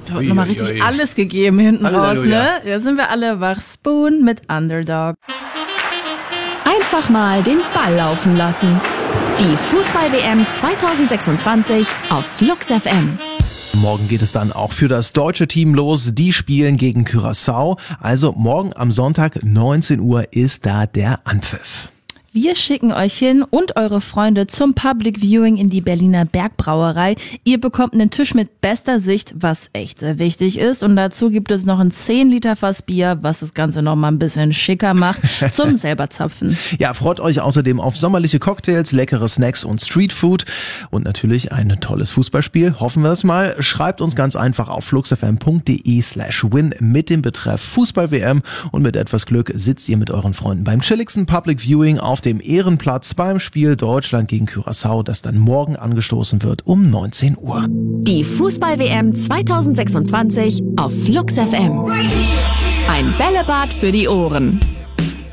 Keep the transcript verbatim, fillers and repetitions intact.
heute nochmal richtig alles gegeben hinten Halleluja. raus, ne? Da sind wir alle wach. Spoon mit Underdog. Einfach mal den Ball laufen lassen. Die Fußball-W M zwanzig sechsundzwanzig auf Flux F M. Morgen geht es dann auch für das deutsche Team los. Die spielen gegen Curaçao. Also morgen am Sonntag neunzehn Uhr ist da der Anpfiff. Wir schicken euch hin und eure Freunde zum Public Viewing in die Berliner Bergbrauerei. Ihr bekommt einen Tisch mit bester Sicht, was echt sehr wichtig ist. Und dazu gibt es noch ein zehn Liter Fass Bier, was das Ganze noch mal ein bisschen schicker macht, zum selber zapfen. Ja, freut euch außerdem auf sommerliche Cocktails, leckere Snacks und Streetfood und natürlich ein tolles Fußballspiel. Hoffen wir es mal. Schreibt uns ganz einfach auf fluxfm.de slash win mit dem Betreff Fußball-W M und mit etwas Glück sitzt ihr mit euren Freunden beim chilligsten Public Viewing auf dem Ehrenplatz beim Spiel Deutschland gegen Curaçao, das dann morgen angestoßen wird um neunzehn Uhr. Die Fußball-W M zwanzig sechsundzwanzig auf Flux F M. Ein Bällebad für die Ohren.